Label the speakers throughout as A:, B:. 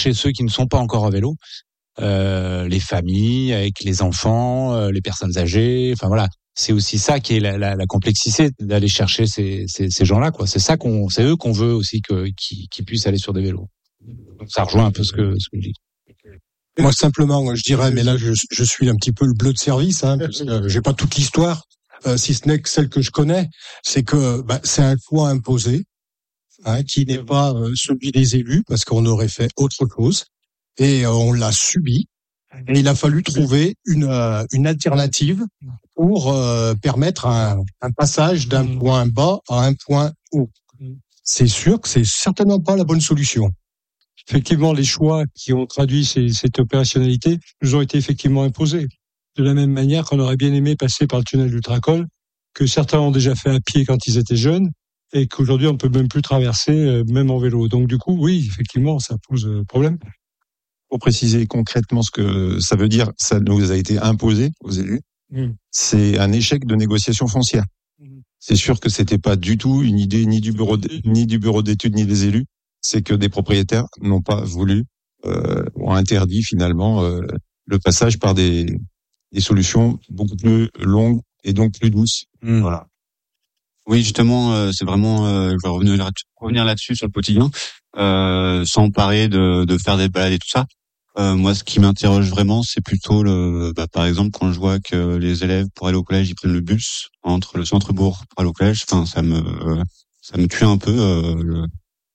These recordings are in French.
A: chercher ceux qui ne sont pas encore à vélo, les familles avec les enfants, les personnes âgées. Enfin voilà, c'est aussi ça qui est la complexité d'aller chercher ces gens-là, quoi. C'est eux qu'on veut aussi qu'ils puissent aller sur des vélos. Donc ça rejoint un peu ce que je dis.
B: Moi simplement, je dirais, mais là je suis un petit peu le bleu de service, parce que j'ai pas toute l'histoire, si ce n'est que celle que je connais, c'est que c'est un choix imposé, qui n'est pas celui des élus, parce qu'on aurait fait autre chose, et on l'a subi. Et il a fallu trouver une alternative pour permettre un passage d'un point bas à un point haut. C'est sûr que c'est certainement pas la bonne solution.
C: Effectivement, les choix qui ont traduit cette opérationnalité nous ont été effectivement imposés. De la même manière qu'on aurait bien aimé passer par le tunnel d'Ultracol, que certains ont déjà fait à pied quand ils étaient jeunes, et qu'aujourd'hui on ne peut même plus traverser, même en vélo. Donc du coup, oui, effectivement, ça pose problème.
D: Pour préciser concrètement ce que ça veut dire, ça nous a été imposé aux élus. C'est un échec de négociation foncière. C'est sûr que c'était pas du tout une idée ni du bureau d'études ni des élus. C'est que des propriétaires n'ont pas voulu, ont interdit finalement le passage par des solutions beaucoup plus longues et donc plus douces. Voilà.
E: Oui, justement, c'est vraiment, je vais revenir là-dessus sur le quotidien, sans parler de faire des balades et tout ça. Moi, ce qui m'interroge vraiment, c'est plutôt par exemple, quand je vois que les élèves, pour aller au collège, ils prennent le bus entre le centre-bourg pour aller au collège. Enfin, ça me tue un peu.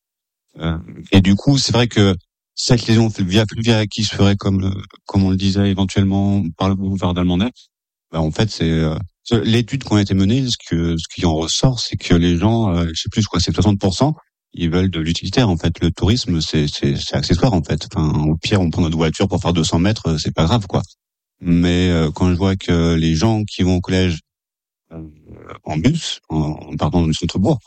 E: Et du coup, c'est vrai que cette liaison via qui se ferait comme on le disait éventuellement par le boulevard d'Almandais, en fait, c'est l'étude qui a été menée. Ce qui en ressort, c'est que les gens, je sais plus, je crois que c'est 60%. Ils veulent de l'utilitaire, en fait. Le tourisme, c'est accessoire, en fait. Enfin, au pire, on prend notre voiture pour faire 200 mètres, c'est pas grave, quoi. Mais quand je vois que les gens qui vont au collège en bus, en partant du centre-bourg,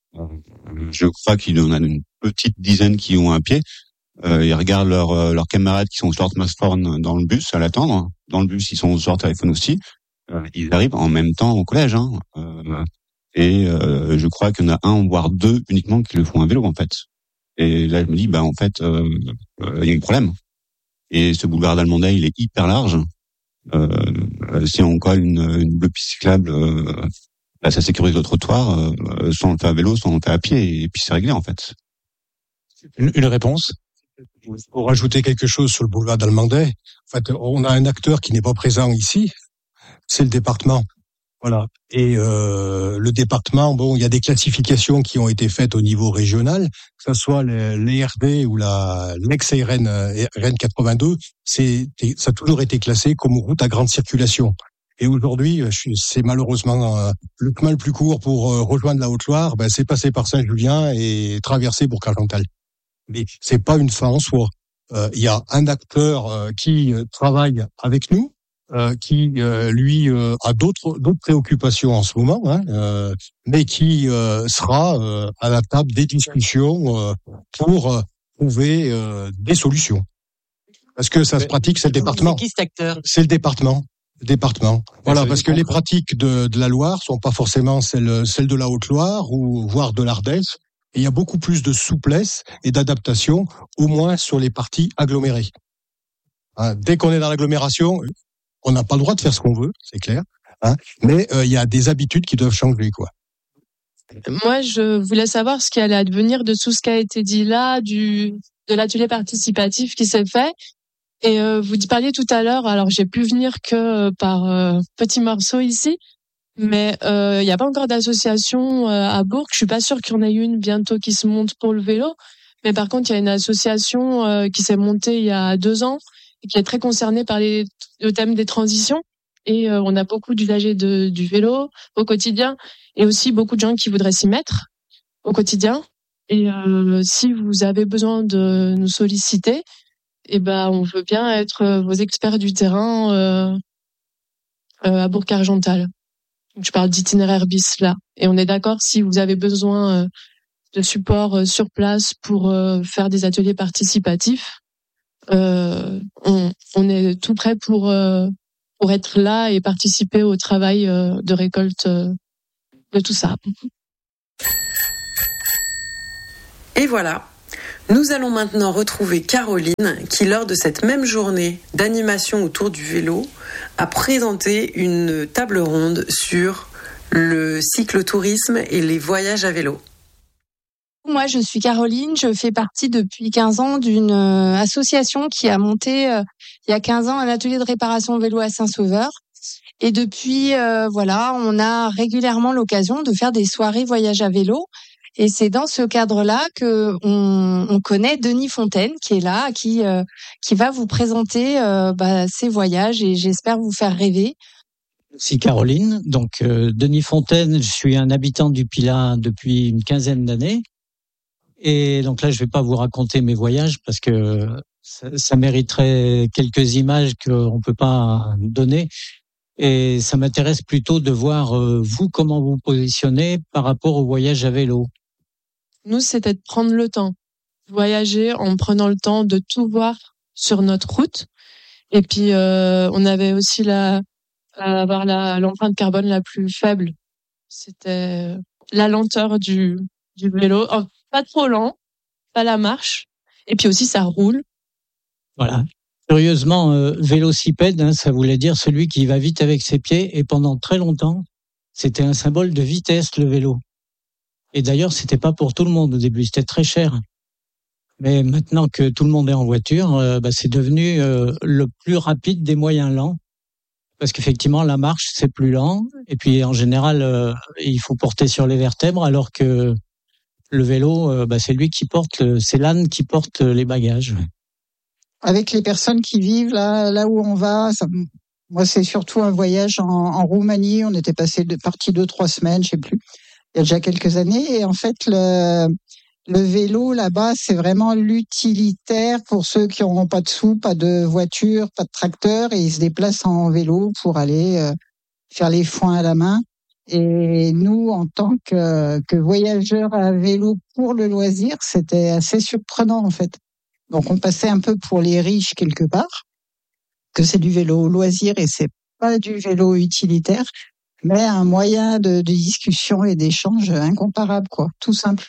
E: je crois qu'il y en a une petite dizaine qui ont un pied. Ils regardent leurs camarades qui sont sur leur smartphone dans le bus à l'attendre. Dans le bus, ils sont sur leur téléphone aussi. Ils arrivent en même temps au collège, Et je crois qu'il y en a un, voire deux uniquement qui le font à vélo, en fait. Et là, je me dis, en fait, il y a un problème. Et ce boulevard d'Almandais, il est hyper large. Si on colle une double piste cyclable, ça sécurise le trottoir. Soit on le fait à vélo, soit on le fait à pied, et puis c'est réglé, en fait.
A: Une réponse?
B: Pour rajouter quelque chose sur le boulevard d'Almandais, en fait, on a un acteur qui n'est pas présent ici, c'est le département. Voilà. Et le département, il y a des classifications qui ont été faites au niveau régional, que ce soit l'ERD ou l'ex-RN RN 82, ça a toujours été classé comme route à grande circulation. Et aujourd'hui, c'est malheureusement le chemin le plus court pour rejoindre la Haute-Loire, c'est passer par Saint-Julien et traverser Bourg-Argental. Mais c'est pas une fin en soi. Il y a un acteur qui travaille avec nous, qui lui a d'autres préoccupations en ce moment, mais qui sera à la table des discussions pour trouver des solutions. Parce que ça se pratique, c'est le département.
F: C'est qui cet acteur ?
B: C'est le département. Voilà, parce que les pratiques de la Loire sont pas forcément celles de la Haute-Loire ou voire de l'Ardèche. Et il y a beaucoup plus de souplesse et d'adaptation, au moins sur les parties agglomérées. Dès qu'on est dans l'agglomération, on n'a pas le droit de faire ce qu'on veut, c'est clair. Mais il y a des habitudes qui doivent changer, quoi.
G: Moi, je voulais savoir ce qui allait advenir de tout ce qui a été dit là, de l'atelier participatif qui s'est fait. Et vous parliez tout à l'heure, alors j'ai pu venir que par petits morceaux ici, mais il n'y a pas encore d'association à Bourg. Je suis pas sûre qu'il y en ait une bientôt qui se monte pour le vélo. Mais par contre, il y a une association qui s'est montée il y a 2 ans et qui est très concernée par le thème des transitions. Et on a beaucoup d'usagers du vélo au quotidien et aussi beaucoup de gens qui voudraient s'y mettre au quotidien. Et si vous avez besoin de nous solliciter, on veut bien être vos experts du terrain à Bourg-Argental. Je parle d'itinéraire bis là. Et on est d'accord, si vous avez besoin de support sur place pour faire des ateliers participatifs, on est tout prêt pour être là et participer au travail de récolte de tout ça.
F: Et voilà, Nous allons maintenant retrouver Caroline qui, lors de cette même journée d'animation autour du vélo, a présenté une table ronde sur le cyclotourisme et les voyages à vélo.
G: Moi, je suis Caroline, je fais partie depuis 15 ans d'une association qui a monté il y a 15 ans un atelier de réparation vélo à Saint-Sauveur. Et depuis, on a régulièrement l'occasion de faire des soirées voyages à vélo. Et c'est dans ce cadre-là que on connaît Denis Fontaine qui est là, qui va vous présenter ses voyages et j'espère vous faire rêver.
H: C'est Caroline. Donc Denis Fontaine, je suis un habitant du Pilat depuis une quinzaine d'années. Et donc là, je vais pas vous raconter mes voyages parce que ça mériterait quelques images qu'on peut pas donner. Et ça m'intéresse plutôt de voir vous comment vous positionnez par rapport au voyage à vélo.
G: Nous, c'était de prendre le temps, voyager en prenant le temps de tout voir sur notre route. Et puis, on avait aussi avoir l'empreinte carbone la plus faible. C'était la lenteur du vélo. Oh, pas trop lent, pas la marche. Et puis aussi, ça roule.
H: Voilà. Curieusement, vélocipède, ça voulait dire celui qui va vite avec ses pieds. Et pendant très longtemps, c'était un symbole de vitesse, le vélo. Et d'ailleurs, c'était pas pour tout le monde au début, c'était très cher. Mais maintenant que tout le monde est en voiture, c'est devenu le plus rapide des moyens lents. Parce qu'effectivement, la marche, c'est plus lent. Et puis, en général, il faut porter sur les vertèbres, alors que le vélo, c'est lui qui porte, c'est l'âne qui porte les bagages.
I: Avec les personnes qui vivent là où on va, moi, c'est surtout un voyage en Roumanie. On était parti 2-3 semaines, je sais plus. Il y a déjà quelques années. Et en fait, le vélo là-bas, c'est vraiment l'utilitaire pour ceux qui n'auront pas de sous, pas de voiture, pas de tracteur, et ils se déplacent en vélo pour aller faire les foins à la main. Et nous, en tant que voyageurs à vélo pour le loisir, c'était assez surprenant en fait. Donc on passait un peu pour les riches quelque part, que c'est du vélo loisir et c'est pas du vélo utilitaire, mais un moyen de discussion et d'échange incomparable, quoi, tout simple.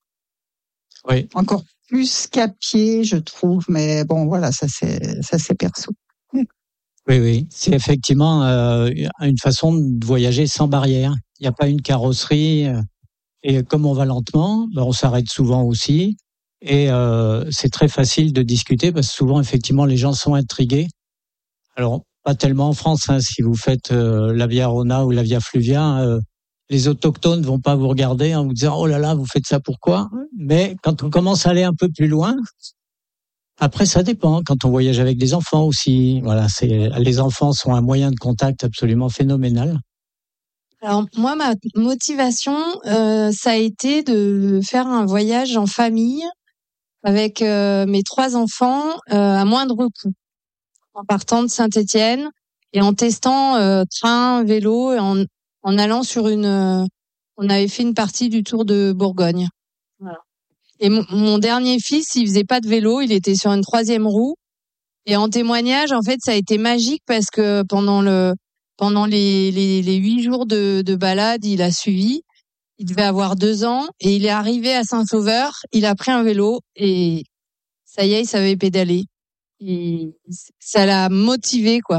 H: Oui.
I: Encore plus qu'à pied, je trouve, mais bon, voilà, ça c'est perso.
H: Oui, c'est effectivement une façon de voyager sans barrière. Il n'y a pas une carrosserie et comme on va lentement, on s'arrête souvent aussi et c'est très facile de discuter parce que souvent effectivement les gens sont intrigués. Alors pas tellement en France, si vous faites la Via Rona ou la Via Fluvia, les autochtones vont pas vous regarder en vous disant oh là là vous faites ça pourquoi. Mais quand on commence à aller un peu plus loin. Après, ça dépend. Quand on voyage avec des enfants aussi, voilà, les enfants sont un moyen de contact absolument phénoménal.
G: Alors moi, ma motivation, ça a été de faire un voyage en famille avec mes 3 enfants à moindre coût, en partant de Saint-Étienne et en testant train, vélo, et en allant sur on avait fait une partie du Tour de Bourgogne. Voilà. Et mon dernier fils, il faisait pas de vélo, il était sur une 3e roue. Et en témoignage, en fait, ça a été magique parce que pendant les 8 jours de balade, il a suivi. Il devait avoir 2 ans et il est arrivé à Saint-Sauveur. Il a pris un vélo et ça y est, il savait pédaler. Et ça l'a motivé, quoi.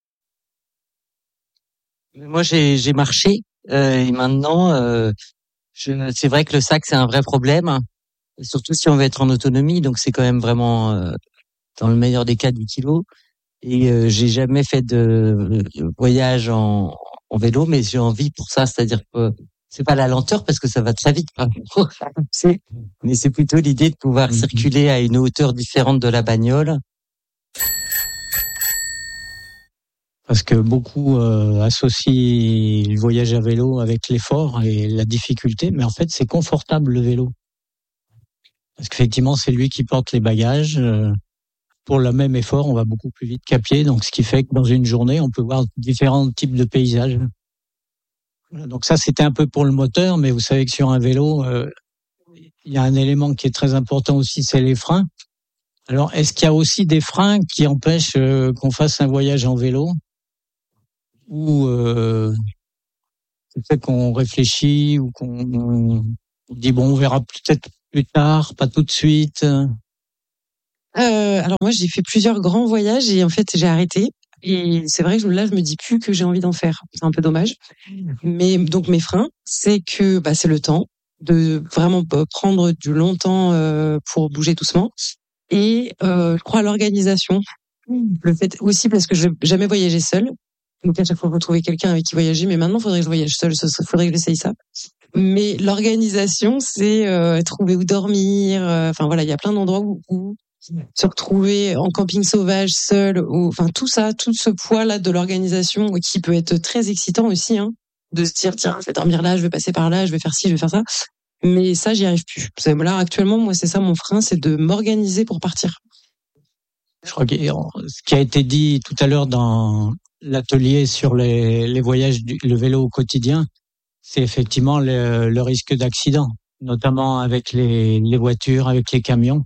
J: Moi, j'ai marché et maintenant, c'est vrai que le sac, c'est un vrai problème. Surtout si on veut être en autonomie, donc c'est quand même vraiment dans le meilleur des cas 10 kilos. Et j'ai jamais fait de voyage en vélo, mais j'ai envie pour ça, c'est-à-dire que c'est pas la lenteur parce que ça va très vite, mais c'est plutôt l'idée de pouvoir circuler à une hauteur différente de la bagnole.
H: Parce que beaucoup associent le voyage à vélo avec l'effort et la difficulté, mais en fait c'est confortable le vélo. Parce qu'effectivement, c'est lui qui porte les bagages. Pour le même effort, on va beaucoup plus vite qu'à pied. Donc, ce qui fait que dans une journée, on peut voir différents types de paysages. Donc ça, c'était un peu pour le moteur, mais vous savez que sur un vélo, il y a un élément qui est très important aussi, c'est les freins. Alors, est-ce qu'il y a aussi des freins qui empêchent qu'on fasse un voyage en vélo? Ou c'est fait qu'on réfléchit ou qu'on dit bon, on verra peut-être plus tard, pas tout de suite?
K: Alors moi, j'ai fait plusieurs grands voyages et en fait, j'ai arrêté. Et c'est vrai que là, je me dis plus que j'ai envie d'en faire. C'est un peu dommage. Mais donc mes freins, c'est que c'est le temps de vraiment prendre du long temps pour bouger doucement. Et je crois à l'organisation. Le fait aussi parce que je n'ai jamais voyagé seule. Donc à chaque fois, il faut trouver quelqu'un avec qui voyager. Mais maintenant, il faudrait que je voyage seule. Il faudrait que j'essaye ça. Mais l'organisation, c'est trouver où dormir. Enfin voilà, il y a plein d'endroits où se retrouver en camping sauvage seul, ou enfin tout ça, tout ce poids là de l'organisation qui peut être très excitant aussi, hein, de se dire tiens, je vais dormir là, je vais passer par là, je vais faire ci, je vais faire ça. Mais ça, j'y arrive plus. Là actuellement, moi, c'est ça mon frein, c'est de m'organiser pour partir.
H: Je crois que ce qui a été dit tout à l'heure dans l'atelier sur les voyages, le vélo au quotidien, c'est effectivement le risque d'accident, notamment avec les voitures, avec les camions.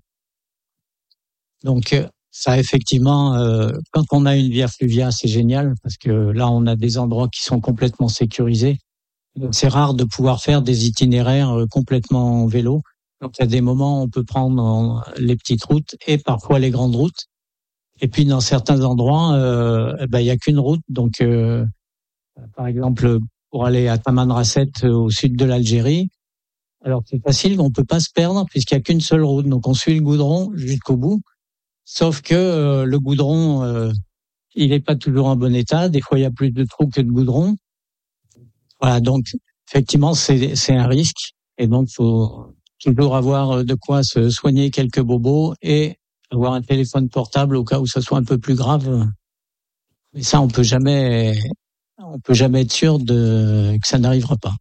H: Donc ça, effectivement, quand on a une Via Fluvia, c'est génial parce que là, on a des endroits qui sont complètement sécurisés. Donc c'est rare de pouvoir faire des itinéraires complètement en vélo. Donc il y a des moments où on peut prendre les petites routes et parfois les grandes routes. Et puis dans certains endroits, il y a qu'une route. Donc par exemple, pour aller à Tamanrasset au sud de l'Algérie, alors c'est facile, on peut pas se perdre puisqu'il y a qu'une seule route. Donc on suit le goudron jusqu'au bout. Sauf que le goudron, il est pas toujours en bon état. Des fois, il y a plus de trous que de goudron. Voilà, donc effectivement, c'est un risque. Et donc, faut toujours avoir de quoi se soigner quelques bobos et avoir un téléphone portable au cas où ça soit un peu plus grave. Mais ça, on peut jamais être sûr que ça n'arrivera pas.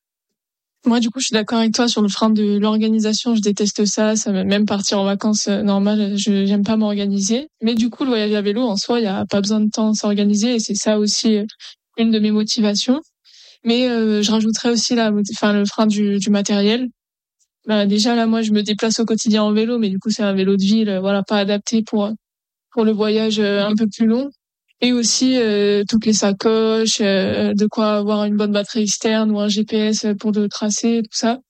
G: Moi, du coup, je suis d'accord avec toi sur le frein de l'organisation. Je déteste ça. Ça même partir en vacances normales, j'aime pas m'organiser. Mais du coup, le voyage à vélo, en soi, il y a pas besoin de temps à s'organiser et c'est ça aussi une de mes motivations. Mais je rajouterais aussi le frein du matériel. Déjà là, moi, je me déplace au quotidien en vélo, mais du coup, c'est un vélo de ville, pas adapté pour le voyage un peu plus long. Et aussi toutes les sacoches, de quoi avoir une bonne batterie externe ou un GPS pour le tracé, tout ça.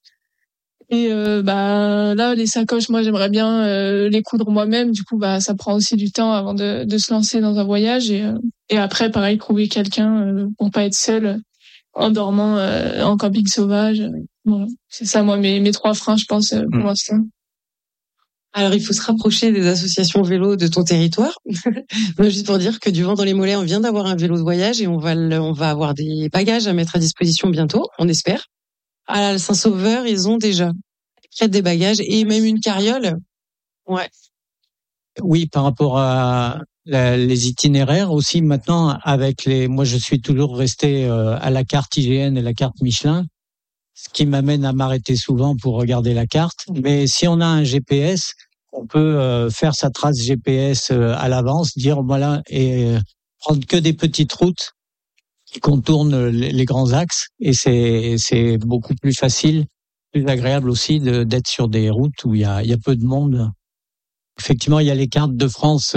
G: Et là, les sacoches, moi, j'aimerais bien les coudre moi-même. Du coup, ça prend aussi du temps avant de se lancer dans un voyage. Et après, pareil, trouver quelqu'un pour pas être seul en dormant en camping sauvage. Voilà. C'est ça, moi, mes trois freins, je pense, pour l'instant.
K: Alors, il faut se rapprocher des associations vélo de ton territoire. Juste pour dire que du vent dans les mollets, on vient d'avoir un vélo de voyage et on va avoir des bagages à mettre à disposition bientôt, on espère. À la Saint-Sauveur, ils ont déjà près des bagages et même une carriole. Ouais.
H: Oui, par rapport à les itinéraires aussi maintenant moi je suis toujours resté à la carte IGN et la carte Michelin, ce qui m'amène à m'arrêter souvent pour regarder la carte. Mais si on a un GPS, on peut faire sa trace GPS à l'avance, dire voilà, et prendre que des petites routes qui contournent les grands axes, et c'est beaucoup plus facile, plus agréable aussi d'être sur des routes où il y a peu de monde. Effectivement, il y a les cartes de France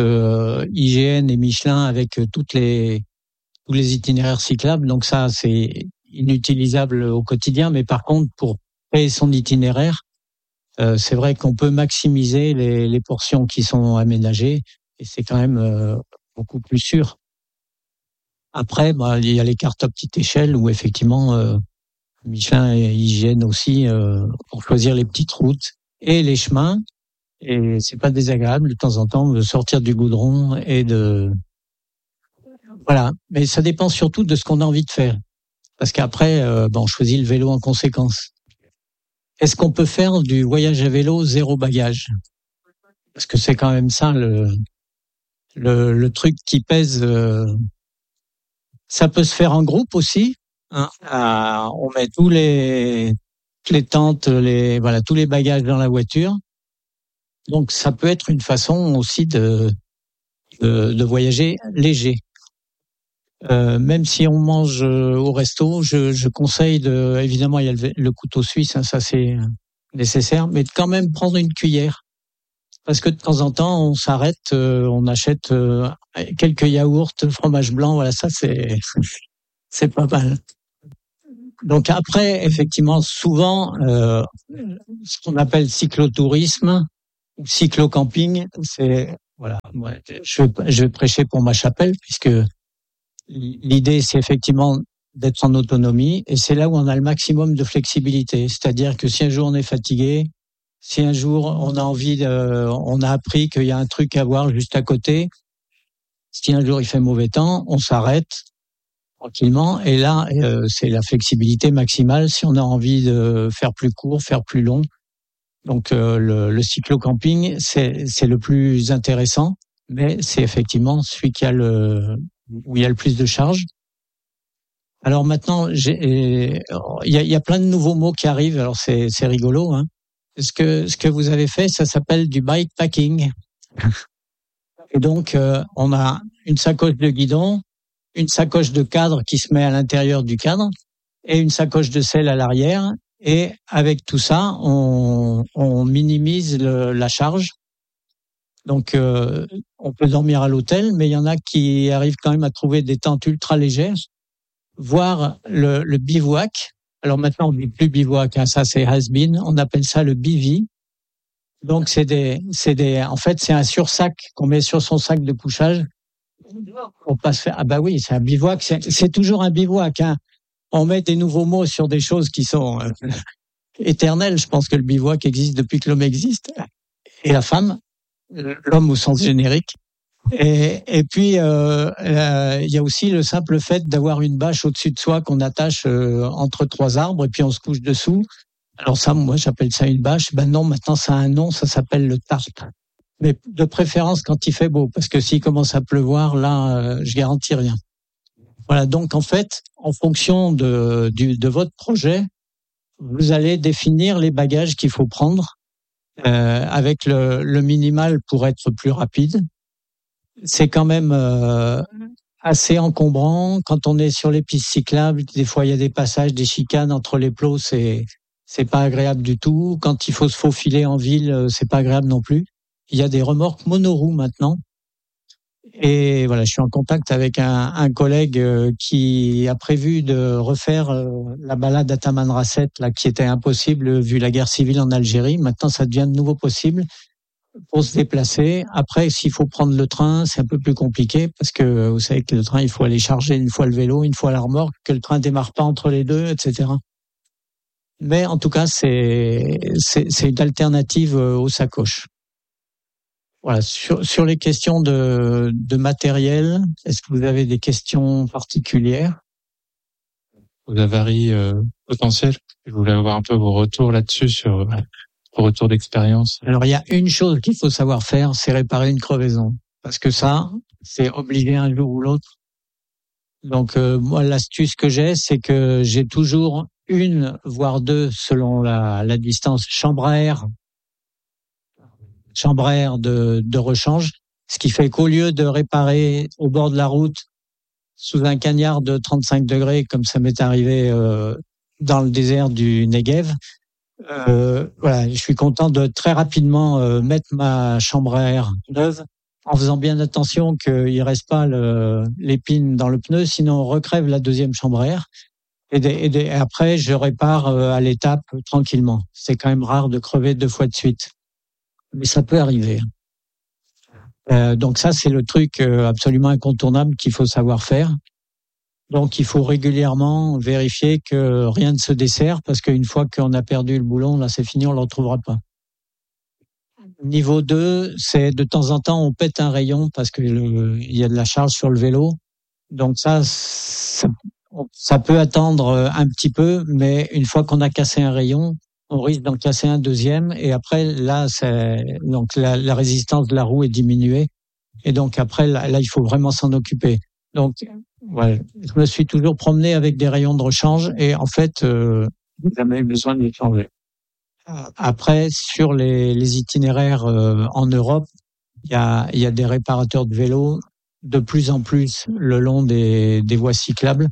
H: IGN et Michelin avec tous les itinéraires cyclables, donc ça c'est inutilisable au quotidien, mais par contre pour créer son itinéraire, c'est vrai qu'on peut maximiser les portions qui sont aménagées et c'est quand même beaucoup plus sûr. Après, il y a les cartes à petite échelle où effectivement Michelin et IGN aussi pour choisir les petites routes et les chemins. Et c'est pas désagréable de temps en temps de sortir du goudron et voilà. Mais ça dépend surtout de ce qu'on a envie de faire. Parce qu'après, on choisit le vélo en conséquence. Est-ce qu'on peut faire du voyage à vélo 0 bagage? Parce que c'est quand même ça le truc qui pèse. Ça peut se faire en groupe aussi. Hein. On met toutes les tentes, tous les bagages dans la voiture. Donc ça peut être une façon aussi de voyager léger. Même si on mange au resto, je conseille évidemment il y a le couteau suisse, hein, ça c'est nécessaire, mais de quand même prendre une cuillère. Parce que de temps en temps, on s'arrête, on achète quelques yaourts, fromage blanc, voilà, ça c'est pas mal. Donc après, effectivement, souvent, ce qu'on appelle cyclotourisme ou cyclocamping, c'est voilà. Je vais prêcher pour ma chapelle puisque l'idée, c'est effectivement d'être en autonomie et c'est là où on a le maximum de flexibilité. C'est-à-dire que si un jour on est fatigué, si un jour on a on a appris qu'il y a un truc à voir juste à côté, si un jour il fait mauvais temps, on s'arrête tranquillement et là c'est la flexibilité maximale si on a envie de faire plus court, faire plus long. Donc le cyclocamping c'est le plus intéressant, mais c'est effectivement celui où il y a le plus de charge. Alors maintenant il y a plein de nouveaux mots qui arrivent, alors c'est rigolo hein. Ce que vous avez fait, ça s'appelle du bikepacking. Et donc on a une sacoche de guidon, une sacoche de cadre qui se met à l'intérieur du cadre et une sacoche de selle à l'arrière. Et avec tout ça, on minimise la charge. Donc, on peut dormir à l'hôtel, mais il y en a qui arrivent quand même à trouver des tentes ultra légères, voire le bivouac. Alors maintenant, on dit plus bivouac, hein, ça c'est has-been. On appelle ça le bivy. Donc en fait, c'est un sursac qu'on met sur son sac de couchage. On pas se faire. Ah bah oui, c'est un bivouac. C'est toujours un bivouac. Hein. On met des nouveaux mots sur des choses qui sont éternelles. Je pense que le bivouac existe depuis que l'homme existe. Et la femme, l'homme au sens générique. Et puis il y a aussi le simple fait d'avoir une bâche au-dessus de soi qu'on attache entre trois arbres et puis on se couche dessous. Alors ça, moi j'appelle ça une bâche. Ben non, maintenant ça a un nom, ça s'appelle le tarp. Mais de préférence quand il fait beau, parce que s'il commence à pleuvoir, là, je garantis rien. Voilà, donc en fait, en fonction de votre projet, vous allez définir les bagages qu'il faut prendre avec le minimal pour être plus rapide. C'est quand même assez encombrant quand on est sur les pistes cyclables. Des fois, il y a des passages, des chicanes entre les plots, c'est pas agréable du tout. Quand il faut se faufiler en ville, c'est pas agréable non plus. Il y a des remorques monoroues maintenant. Et voilà, je suis en contact avec un collègue qui a prévu de refaire la balade à Tamanrasset, là, qui était impossible vu la guerre civile en Algérie. Maintenant, ça devient de nouveau possible pour se déplacer. Après, s'il faut prendre le train, c'est un peu plus compliqué parce que vous savez que le train, il faut aller charger une fois le vélo, une fois la remorque, que le train démarre pas entre les deux, etc. Mais en tout cas, c'est une alternative aux sacoches. Voilà, sur les questions de matériel, est-ce que vous avez des questions particulières?
L: Aux avaries potentielles, je voulais avoir un peu vos retours là-dessus sur vos retours d'expérience.
H: Alors, il y a une chose qu'il faut savoir faire, c'est réparer une crevaison. Parce que ça, c'est obligé un jour ou l'autre. Donc, moi, l'astuce que j'ai, c'est que j'ai toujours une, voire deux, selon la distance, chambre à air de rechange, ce qui fait qu'au lieu de réparer au bord de la route sous un cagnard de 35 degrés, comme ça m'est arrivé dans le désert du Negev, voilà, je suis content de très rapidement mettre ma chambre à air neuve en faisant bien attention qu'il reste pas l'épine dans le pneu, sinon on recrève la deuxième chambre à air. Et après, je répare à l'étape tranquillement. C'est quand même rare de crever 2 fois de suite. Mais ça peut arriver. Donc ça, c'est le truc absolument incontournable qu'il faut savoir faire. Donc il faut régulièrement vérifier que rien ne se dessert, parce qu'une fois qu'on a perdu le boulon, là c'est fini, on le retrouvera pas. Niveau 2, c'est de temps en temps on pète un rayon parce que il y a de la charge sur le vélo. Donc ça peut attendre un petit peu, mais une fois qu'on a cassé un rayon, on risque d'en casser un deuxième, et après là donc la résistance de la roue est diminuée, et donc après là il faut vraiment s'en occuper. Donc voilà, je me suis toujours promené avec des rayons de rechange, et en fait j'ai jamais eu besoin de les changer. Après, sur les itinéraires en Europe, il y a des réparateurs de vélos de plus en plus le long des voies cyclables.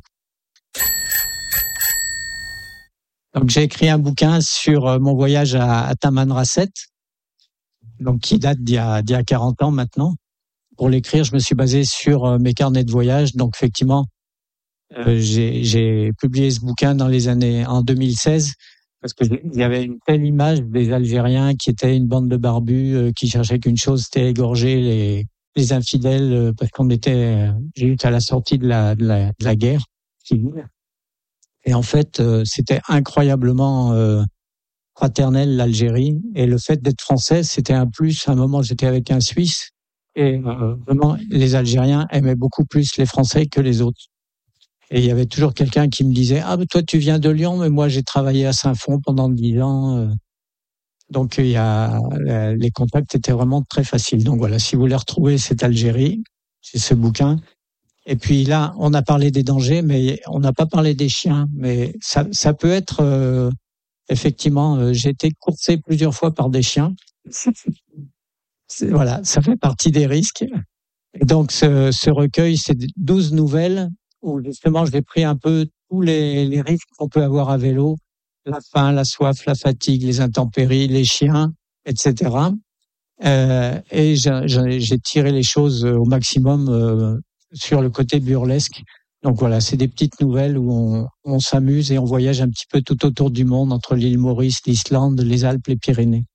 H: Donc j'ai écrit un bouquin sur mon voyage à Tamanrasset, donc qui date d'il y a 40 ans maintenant. Pour l'écrire, je me suis basé sur mes carnets de voyage. Donc effectivement, J'ai publié ce bouquin en 2016 parce que il y avait une telle image des Algériens qui étaient une bande de barbus qui cherchaient qu'une chose, c'était égorger les infidèles parce qu'on était juste à la sortie de la guerre civile. Et en fait, c'était incroyablement fraternel l'Algérie, et le fait d'être français, c'était un plus. À un moment, j'étais avec un Suisse et vraiment les Algériens aimaient beaucoup plus les Français que les autres. Et il y avait toujours quelqu'un qui me disait « Ah, toi tu viens de Lyon, mais moi j'ai travaillé à Saint-Fond pendant 10 ans. » Donc les contacts étaient vraiment très faciles. Donc voilà, si vous voulez retrouver cette Algérie, c'est ce bouquin. Et puis là, on a parlé des dangers, mais on n'a pas parlé des chiens. Mais ça peut être effectivement, j'ai été coursé plusieurs fois par des chiens. Voilà, ça fait partie des risques. Et donc ce recueil, c'est 12 nouvelles où justement j'ai pris un peu tous les risques qu'on peut avoir à vélo, la faim, la soif, la fatigue, les intempéries, les chiens, etc. Et j'ai tiré les choses au maximum sur le côté burlesque. Donc voilà, c'est des petites nouvelles où on s'amuse et on voyage un petit peu tout autour du monde, entre l'île Maurice, l'Islande, les Alpes, les Pyrénées.